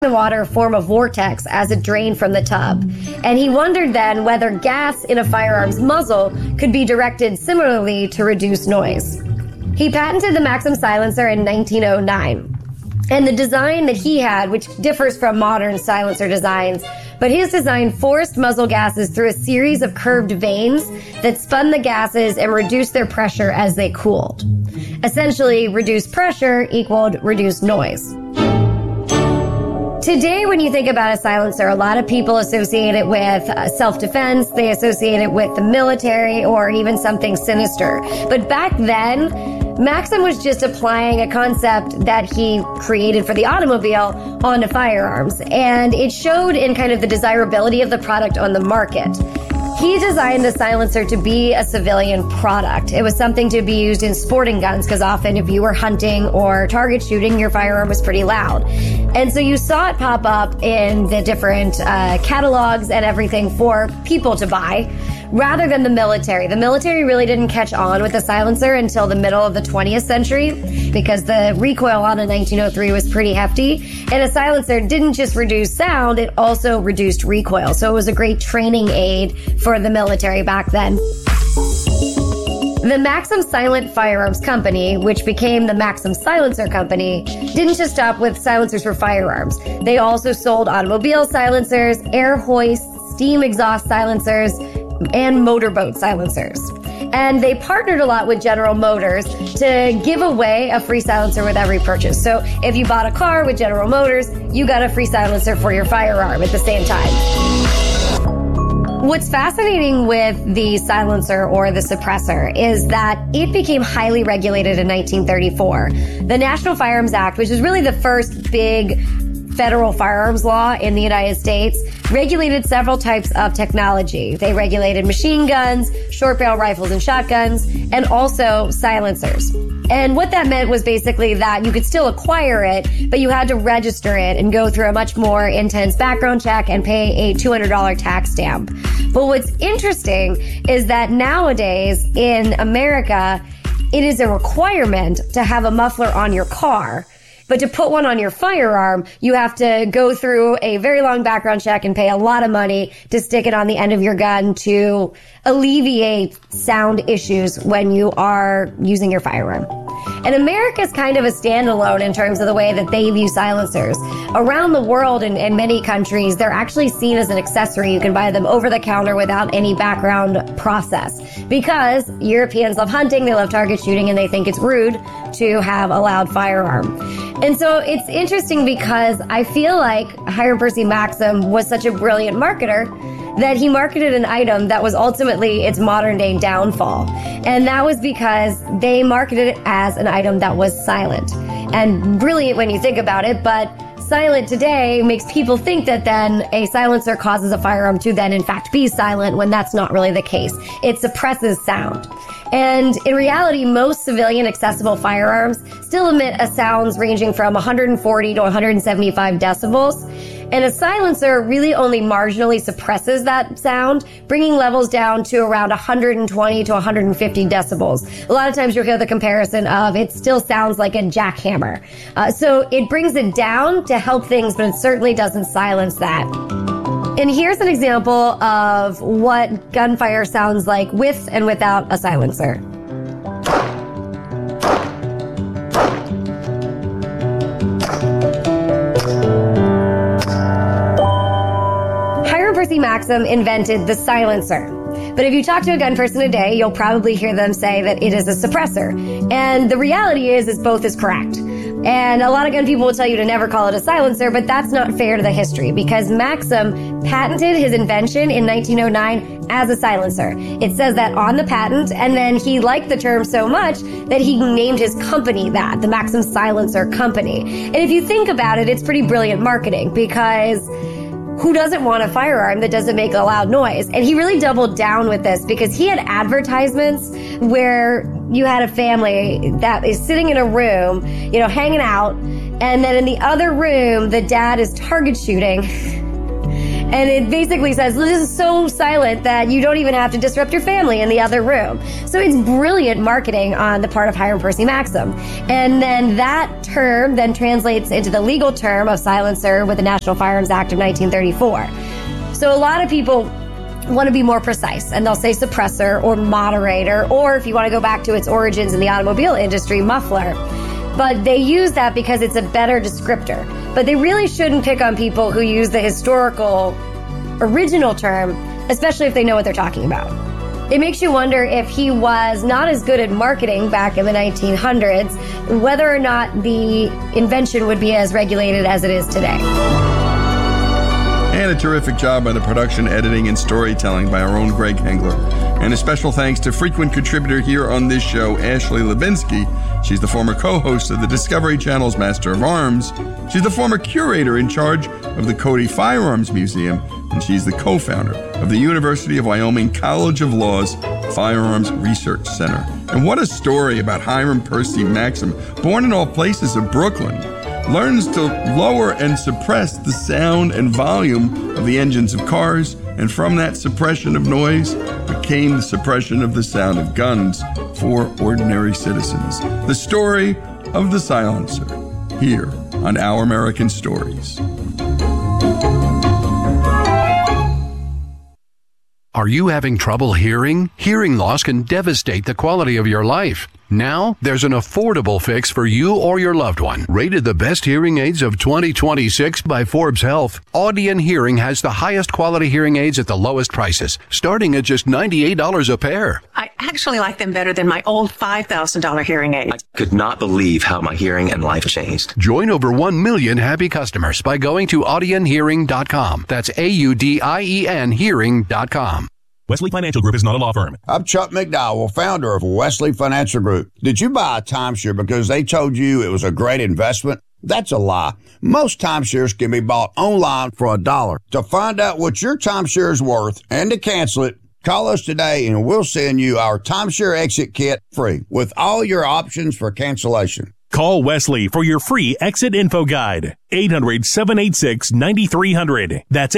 the water form a vortex as it drained from the tub. And he wondered then whether gas in a firearm's muzzle could be directed similarly to reduce noise. He patented the Maxim silencer in 1909. And the design that he had, which differs from modern silencer designs, but his design forced muzzle gases through a series of curved vanes that spun the gases and reduced their pressure as they cooled. Essentially, reduced pressure equaled reduced noise. Today, when you think about a silencer, a lot of people associate it with self-defense, they associate it with the military, or even something sinister. But back then, Maxim was just applying a concept that he created for the automobile onto firearms, and it showed in kind of the desirability of the product on the market. He designed the silencer to be a civilian product. It was something to be used in sporting guns, because often if you were hunting or target shooting, your firearm was pretty loud. And so you saw it pop up in the different catalogs and everything for people to buy, rather than the military. The military really didn't catch on with the silencer until the middle of the 20th century, because the recoil on a 1903 was pretty hefty. And a silencer didn't just reduce sound, it also reduced recoil. So it was a great training aid for the military back then. The Maxim Silent Firearms Company, which became the Maxim Silencer Company, didn't just stop with silencers for firearms. They also sold automobile silencers, air hoists, steam exhaust silencers, and motorboat silencers. And they partnered a lot with General Motors to give away a free silencer with every purchase. So if you bought a car with General Motors, you got a free silencer for your firearm at the same time. What's fascinating with the silencer or the suppressor is that it became highly regulated in 1934. The National Firearms Act, which is really the first big federal firearms law in the United States, regulated several types of technology. They regulated machine guns, short barrel rifles and shotguns, and also silencers. And what that meant was basically that you could still acquire it, but you had to register it and go through a much more intense background check and pay a $200 tax stamp. But what's interesting is that nowadays in America, it is a requirement to have a muffler on your car. But to put one on your firearm, you have to go through a very long background check and pay a lot of money to stick it on the end of your gun to alleviate sound issues when you are using your firearm. And America's kind of a standalone in terms of the way that they view silencers. Around the world in many countries, they're actually seen as an accessory. You can buy them over the counter without any background process. Because Europeans love hunting, they love target shooting, and they think it's rude to have a loud firearm. And so it's interesting because I feel like Hiram Percy Maxim was such a brilliant marketer that he marketed an item that was ultimately its modern day downfall. And that was because they marketed it as an item that was silent. And brilliant when you think about it, but silent today makes people think that then a silencer causes a firearm to then in fact be silent, when that's not really the case. It suppresses sound. And in reality, most civilian accessible firearms still emit a sounds ranging from 140 to 175 decibels. And a silencer really only marginally suppresses that sound, bringing levels down to around 120 to 150 decibels. A lot of times you'll hear the comparison of it still sounds like a jackhammer. So it brings it down to help things, but it certainly doesn't silence that. And here's an example of what gunfire sounds like with and without a silencer. Hiram Percy Maxim invented the silencer. But if you talk to a gun person today, you'll probably hear them say that it is a suppressor. And the reality is both is correct. And a lot of gun people will tell you to never call it a silencer, but that's not fair to the history, because Maxim patented his invention in 1909 as a silencer. It says that on the patent, and then he liked the term so much that he named his company that, the Maxim Silencer Company. And if you think about it, it's pretty brilliant marketing, because who doesn't want a firearm that doesn't make a loud noise? And he really doubled down with this, because he had advertisements where you had a family that is sitting in a room, hanging out, and then in the other room, the dad is target shooting. And it basically says, this is so silent that you don't even have to disrupt your family in the other room. So it's brilliant marketing on the part of Hiram Percy Maxim. And then that term then translates into the legal term of silencer with the National Firearms Act of 1934. So a lot of people want to be more precise, and they'll say suppressor or moderator, or if you want to go back to its origins in the automobile industry, muffler. But they use that because it's a better descriptor. But they really shouldn't pick on people who use the historical original term, especially if they know what they're talking about. It makes you wonder if he was not as good at marketing back in the 1900s, whether or not the invention would be as regulated as it is today. And a terrific job by the production, editing, and storytelling by our own Greg Hengler. And a special thanks to frequent contributor here on this show, Ashley Lubinsky. She's the former co-host of the Discovery Channel's Master of Arms. She's the former curator in charge of the Cody Firearms Museum. And she's the co-founder of the University of Wyoming College of Law's Firearms Research Center. And what a story about Hiram Percy Maxim, born in all places of Brooklyn, learns to lower and suppress the sound and volume of the engines of cars, and from that suppression of noise became the suppression of the sound of guns for ordinary citizens. The story of the silencer, here on Our American Stories. Are you having trouble hearing? Hearing loss can devastate the quality of your life. Now, there's an affordable fix for you or your loved one. Rated the best hearing aids of 2026 by Forbes Health, Audion Hearing has the highest quality hearing aids at the lowest prices, starting at just $98 a pair. I actually like them better than my old $5,000 hearing aid. I could not believe how my hearing and life changed. Join over 1 million happy customers by going to audionhearing.com. That's AUDIEN hearing.com. Wesley Financial Group is not a law firm. I'm Chuck McDowell, founder of Wesley Financial Group. Did you buy a timeshare because they told you it was a great investment? That's a lie. Most timeshares can be bought online for $1. To find out what your timeshare is worth and to cancel it, call us today and we'll send you our timeshare exit kit free with all your options for cancellation. Call Wesley for your free exit info guide. 800-786-9300. That's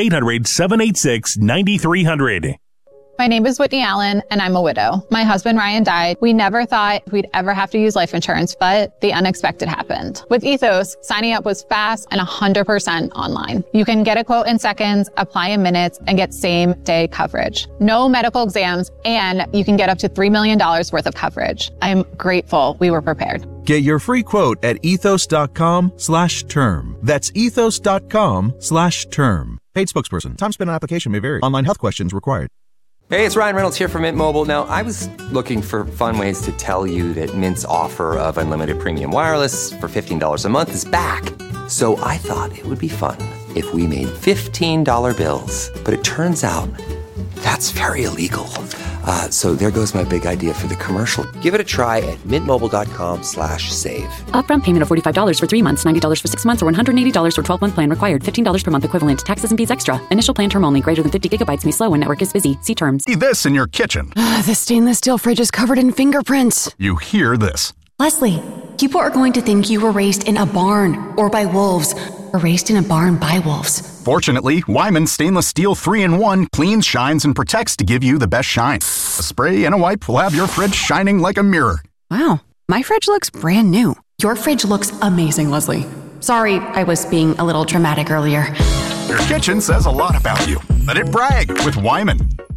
800-786-9300. My name is Whitney Allen, and I'm a widow. My husband, Ryan, died. We never thought we'd ever have to use life insurance, but the unexpected happened. With Ethos, signing up was fast and 100% online. You can get a quote in seconds, apply in minutes, and get same-day coverage. No medical exams, and you can get up to $3 million worth of coverage. I'm grateful we were prepared. Get your free quote at ethos.com/term. That's ethos.com/term. Paid spokesperson. Time spent on application may vary. Online health questions required. Hey, it's Ryan Reynolds here from Mint Mobile. Now, I was looking for fun ways to tell you that Mint's offer of unlimited premium wireless for $15 a month is back. So I thought it would be fun if we made $15 bills. But it turns out that's very illegal. So there goes my big idea for the commercial. Give it a try at mintmobile.com/save. Upfront payment of $45 for 3 months, $90 for 6 months, or $180 for 12-month plan required. $15 per month equivalent. Taxes and fees extra. Initial plan term only. Greater than 50 gigabytes may slow when network is busy. See terms. See this in your kitchen. The stainless steel fridge is covered in fingerprints. You hear this. Leslie, people are going to think you were raised in a barn or by wolves, or raised in a barn by wolves. Fortunately, Wyman Stainless Steel 3-in-1 cleans, shines, and protects to give you the best shine. A spray and a wipe will have your fridge shining like a mirror. Wow, my fridge looks brand new. Your fridge looks amazing, Leslie. Sorry, I was being a little dramatic earlier. Your kitchen says a lot about you. Let it brag with Wyman.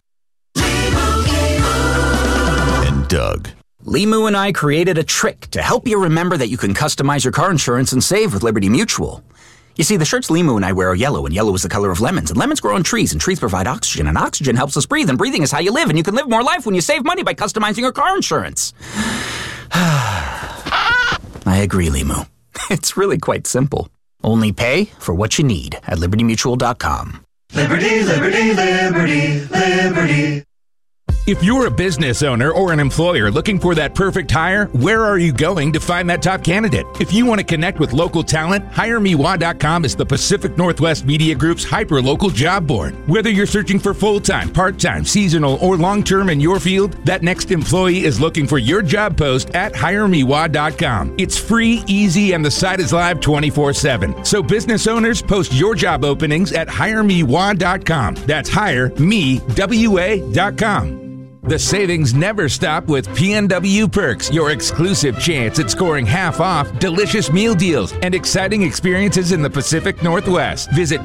And Doug. Limu and I created a trick to help you remember that you can customize your car insurance and save with Liberty Mutual. You see, the shirts Limu and I wear are yellow, and yellow is the color of lemons, and lemons grow on trees, and trees provide oxygen, and oxygen helps us breathe, and breathing is how you live, and you can live more life when you save money by customizing your car insurance. I agree, Limu. It's really quite simple. Only pay for what you need at LibertyMutual.com. Liberty, liberty, liberty, liberty. If you're a business owner or an employer looking for that perfect hire, where are you going to find that top candidate? If you want to connect with local talent, HireMeWa.com is the Pacific Northwest Media Group's hyper-local job board. Whether you're searching for full-time, part-time, seasonal, or long-term in your field, that next employee is looking for your job post at HireMeWa.com. It's free, easy, and the site is live 24/7. So business owners, post your job openings at HireMeWa.com. That's HireMeWA.com. The savings never stop with PNW Perks, your exclusive chance at scoring half off, delicious meal deals, and exciting experiences in the Pacific Northwest. Visit